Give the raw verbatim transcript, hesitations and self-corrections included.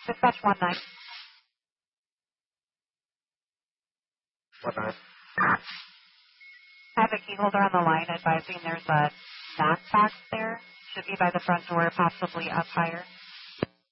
Dispatch one nine. One nine. I have a key holder on the line advising there's a knock box there. Should be by the front door, possibly up higher.